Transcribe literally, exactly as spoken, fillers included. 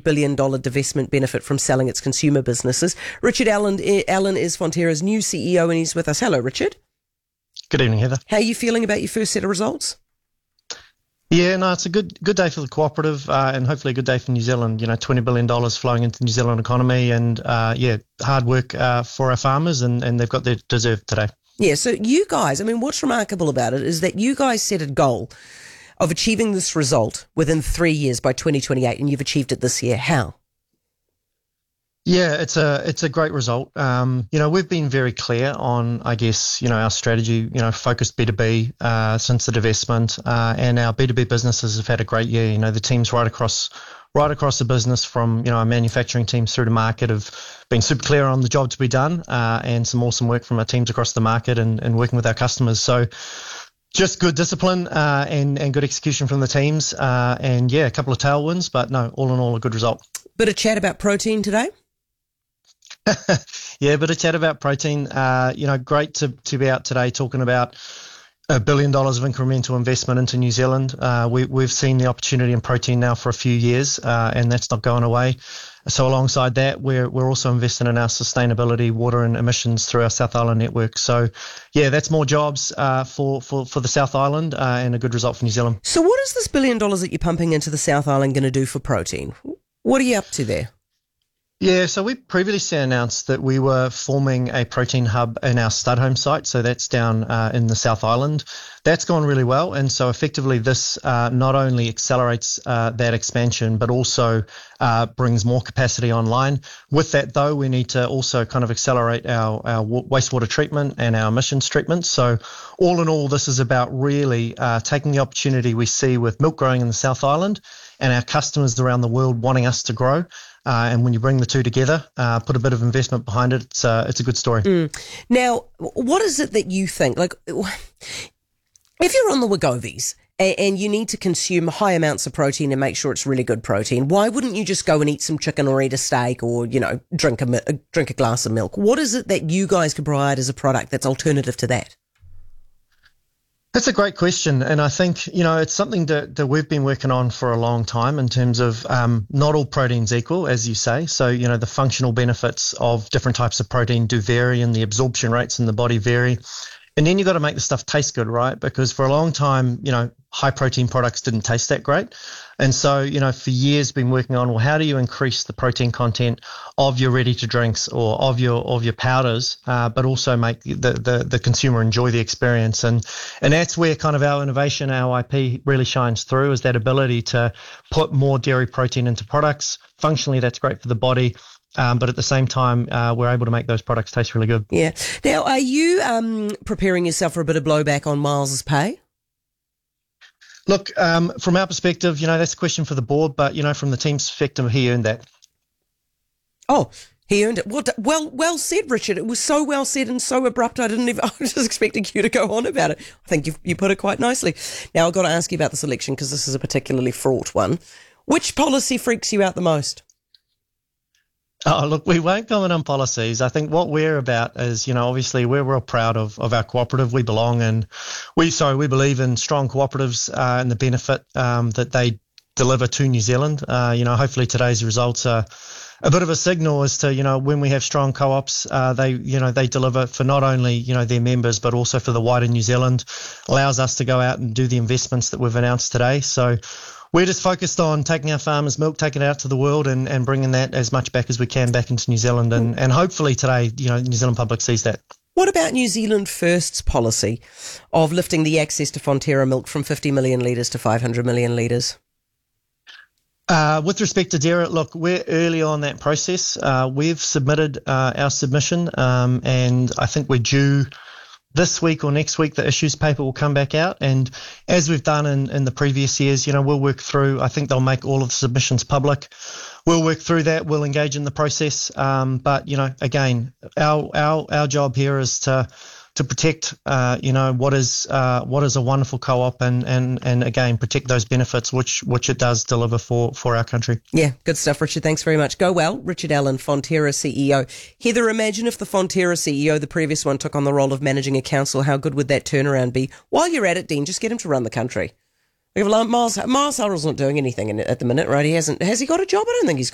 billion dollars divestment benefit from selling its consumer businesses. Richard Allen, Allen is Fonterra's new C E O, and he's with us. Hello, Richard. Good evening, Heather. How are you feeling about your first set of results? Yeah, no, it's a good good day for the cooperative uh, and hopefully a good day for New Zealand. You know, twenty billion dollars flowing into the New Zealand economy and, uh, yeah, hard work uh, for our farmers and, and they've got their deserve today. Yeah, so you guys, I mean, what's remarkable about it is that you guys set a goal of achieving this result within three years by twenty twenty-eight, and you've achieved it this year. How? Yeah, it's a it's a great result. Um, you know, we've been very clear on, I guess, you know, our strategy, you know, focused B two B uh, since the divestment, uh, and our B two B businesses have had a great year. You know, the teams right across right across the business, from, you know, our manufacturing teams through to market, have been super clear on the job to be done, uh, and some awesome work from our teams across the market and, and working with our customers. So just good discipline uh, and, and good execution from the teams. Uh, and, yeah, a couple of tailwinds, but no, all in all, a good result. Bit of chat about protein today? Yeah, but a chat about protein. Uh, you know, great to, to be out today talking about a billion dollars of incremental investment into New Zealand. Uh, we, we've seen the opportunity in protein now for a few years, uh, and that's not going away. So alongside that, we're we're also investing in our sustainability, water and emissions through our South Island network. So, yeah, that's more jobs uh, for, for, for the South Island uh, and a good result for New Zealand. So what is this billion dollars that you're pumping into the South Island going to do for protein? What are you up to there? Yeah, so we previously announced that we were forming a protein hub in our Studholme site, so that's down uh, in the South Island. That's gone really well, and so effectively this uh, not only accelerates uh, that expansion, but also uh, brings more capacity online. With that, though, we need to also kind of accelerate our, our wastewater treatment and our emissions treatment. So all in all, this is about really uh, taking the opportunity we see with milk growing in the South Island and our customers around the world wanting us to grow. Uh, and when you bring the two together, uh, put a bit of investment behind it, it's, uh, it's a good story. Mm. Now, what is it that you think? Like, if you're on the Wegovies and, and you need to consume high amounts of protein and make sure it's really good protein, why wouldn't you just go and eat some chicken or eat a steak or, you know, drink a, drink a glass of milk? What is it that you guys can provide as a product that's alternative to that? That's a great question. And I think, you know, it's something that, that we've been working on for a long time in terms of um, not all proteins equal, as you say. So, you know, the functional benefits of different types of protein do vary and the absorption rates in the body vary. And then you've got to make the stuff taste good, right? Because for a long time, you know, high protein products didn't taste that great. And so, you know, for years been working on, well, how do you increase the protein content of your ready to drinks or of your of your powders, uh, but also make the, the the consumer enjoy the experience. And and that's where kind of our innovation, our I P really shines through, is that ability to put more dairy protein into products. Functionally, that's great for the body. Um, but at the same time, uh, we're able to make those products taste really good. Yeah. Now, are you um, preparing yourself for a bit of blowback on Miles's pay? Look, um, from our perspective, you know, that's a question for the board, but, you know, from the team's perspective, he earned that. Oh, he earned it. Well, well, well said, Richard. It was so well said and so abrupt. I didn't even, I was just expecting you to go on about it. I think you you put it quite nicely. Now, I've got to ask you about this election because this is a particularly fraught one. Which policy freaks you out the most? Oh, look, we won't comment on policies. I think what we're about is, you know, obviously we're real proud of, of our cooperative. We belong and we, sorry, we believe in strong cooperatives uh, and the benefit um, that they deliver to New Zealand. Uh, you know, hopefully today's results are a bit of a signal as to, you know, when we have strong co-ops, uh, they, you know, they deliver for not only, you know, their members, but also for the wider New Zealand, allows us to go out and do the investments that we've announced today. So we're just focused on taking our farmers' milk, taking it out to the world and, and bringing that as much back as we can back into New Zealand. And, and hopefully today, you know, New Zealand public sees that. What about New Zealand First's policy of lifting the access to Fonterra milk from fifty million litres to five hundred million litres? Uh, with respect to dairy, look, we're early on that process. Uh, we've submitted uh, our submission um, and I think we're due this week or next week. The issues paper will come back out, and as we've done in, in the previous years, you know, we'll work through, I think they'll make all of the submissions public. We'll work through that. We'll engage in the process. Um, but, you know, again, our, our, our job here is to, to protect, uh, you know, what is, uh, what is a wonderful co-op and, and, and again, protect those benefits, which, which it does deliver for, for our country. Yeah, good stuff, Richard. Thanks very much. Go well. Richard Allen, Fonterra C E O. Heather, imagine if the Fonterra C E O, the previous one, took on the role of managing a council. How good would that turnaround be? While you're at it, Dean, just get him to run the country. Miles, Miles Hurrell's not doing anything in, at the minute, right? He hasn't, has he got a job? I don't think he's